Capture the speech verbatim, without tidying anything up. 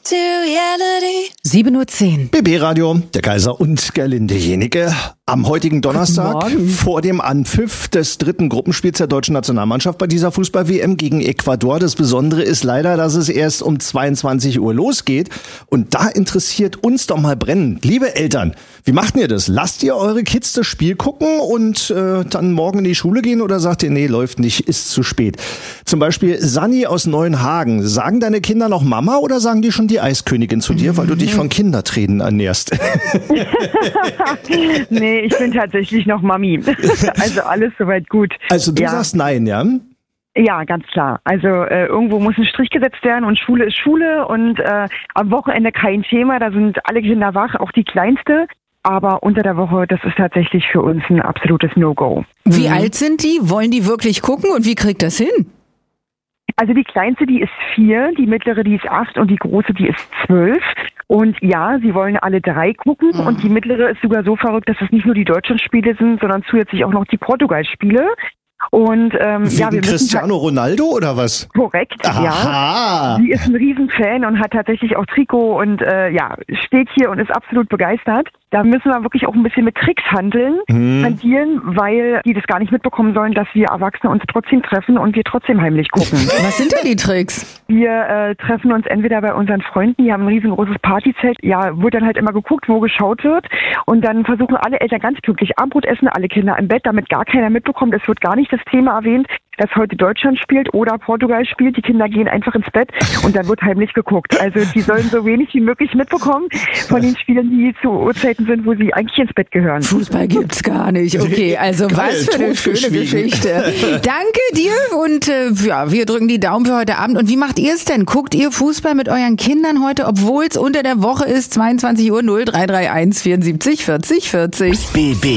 to reality. sieben Uhr zehn. B B-Radio, der Kaiser und Gerlinde Jenike. Am heutigen Donnerstag vor dem Anpfiff des dritten Gruppenspiels der deutschen Nationalmannschaft bei dieser Fußball-W M gegen Ecuador. Das Besondere ist leider, dass es erst um zweiundzwanzig Uhr losgeht. Und da interessiert uns doch mal brennend. Liebe Eltern, wie macht ihr das? Lasst ihr eure Kids das Spiel gucken und äh, dann morgen in die Schule gehen oder sagt ihr, nee, läuft nicht, ist zu spät? Zum Beispiel Sanni aus Neuenhagen. Sagen deine Kinder noch Mama oder sagen die schon die Eiskönigin zu dir, weil du dich von Kindertränen ernährst? Nee, ich bin tatsächlich noch Mami. Also alles soweit gut. Also du ja. sagst nein, ja? Ja, ganz klar. Also äh, irgendwo muss ein Strich gesetzt werden und Schule ist Schule und äh, am Wochenende kein Thema. Da sind alle Kinder wach, auch die Kleinste. Aber unter der Woche, das ist tatsächlich für uns ein absolutes No-Go. Wie mhm. alt sind die? Wollen die wirklich gucken und wie kriegt das hin? Also die Kleinste, die ist vier, die mittlere, die ist acht und die große, die ist zwölf. Und ja, sie wollen alle drei gucken mhm. und die mittlere ist sogar so verrückt, dass es nicht nur die Deutschlandspiele sind, sondern zusätzlich auch noch die Portugal-Spiele. Und ähm, Wegen ja, wir Cristiano halt, Ronaldo oder was? Korrekt, Aha. ja. Sie ist ein Riesenfan und hat tatsächlich auch Trikot und äh, ja, steht hier und ist absolut begeistert. Da müssen wir wirklich auch ein bisschen mit Tricks handeln, hm. hantieren, weil die das gar nicht mitbekommen sollen, dass wir Erwachsene uns trotzdem treffen und wir trotzdem heimlich gucken. Was sind denn die Tricks? Wir äh, treffen uns entweder bei unseren Freunden, die haben ein riesengroßes Partyzelt. Ja, wird dann halt immer geguckt, wo geschaut wird. Und dann versuchen alle Eltern ganz glücklich Abendbrot essen, alle Kinder im Bett, damit gar keiner mitbekommt. Es wird gar nicht das Thema erwähnt, dass heute Deutschland spielt oder Portugal spielt. Die Kinder gehen einfach ins Bett und dann wird heimlich geguckt. Also die sollen so wenig wie möglich mitbekommen von den Spielen, die zu Uhrzeiten sind, wo sie eigentlich ins Bett gehören. Fußball gibt's gar nicht. Okay, also Geil, was für eine schöne Geschichte. Danke dir und äh, ja, wir drücken die Daumen für heute Abend. Und wie macht ihr es denn? Guckt ihr Fußball mit euren Kindern heute, obwohl es unter der Woche ist? zweiundzwanzig Uhr null drei drei eins vierundsiebzig vierzig vierzig. B B